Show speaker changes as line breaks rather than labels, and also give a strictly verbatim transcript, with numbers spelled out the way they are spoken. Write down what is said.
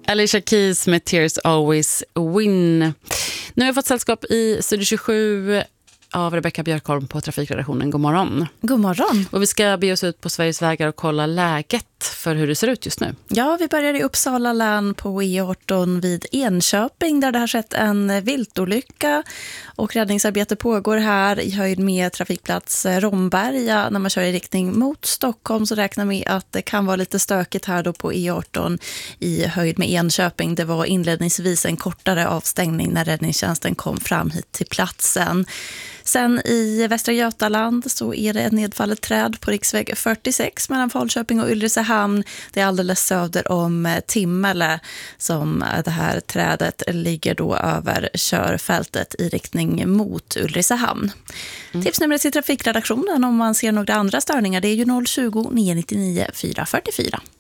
Alicia Keys med Tears Always Win. Nu har jag fått sällskap i Studio tjugosju av Rebecca Björkholm på Trafikredaktionen. God morgon.
God morgon.
Och vi ska be oss ut på Sveriges vägar och kolla läget för hur det ser ut just nu.
Ja, vi börjar i Uppsala län på E arton vid Enköping där det har skett en viltolycka och räddningsarbete pågår här i höjd med trafikplats Romberga. När man kör i riktning mot Stockholm så räknar med att det kan vara lite stökigt här då på E arton i höjd med Enköping. Det var inledningsvis en kortare avstängning när räddningstjänsten kom fram hit till platsen. Sen i Västra Götaland så är det ett nedfallet träd på riksväg fyrtiosex mellan Falköping och Ulricehamn. Det är alldeles söder om Timmele som det här trädet ligger då över körfältet i riktning mot Ulricehamn. Mm. Tipsnumret till trafikredaktionen om man ser några andra störningar det är ju noll tjugo, nio nio nio, fyra fyra fyra.